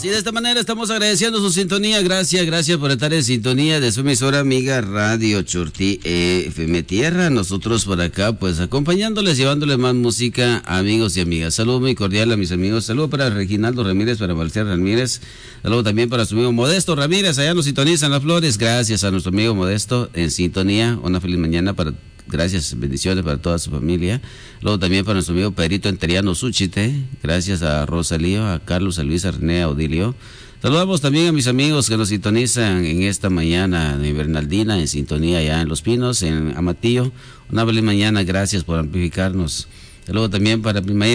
Así de esta manera estamos agradeciendo su sintonía. Gracias por estar en sintonía de su emisora amiga Radio Chortí FM Tierra. Nosotros por acá, pues acompañándoles, llevándoles más música, amigos y amigas. Saludo muy cordial a mis amigos. Saludo para Reginaldo Ramírez, para Marcial Ramírez. Saludo también para su amigo Modesto Ramírez. Allá nos sintonizan las flores. Gracias a nuestro amigo Modesto en sintonía. Una feliz mañana para. Gracias, bendiciones para toda su familia. Luego también para nuestro amigo Pedrito Enteriano Suchite. Gracias a Rosalío, a Carlos, a Luisa, a René, a Odilio. Saludamos también a mis amigos que nos sintonizan en esta mañana de Bernaldina, en sintonía allá en Los Pinos, en Amatillo. Una feliz mañana, gracias por amplificarnos. Luego también para Primaíra.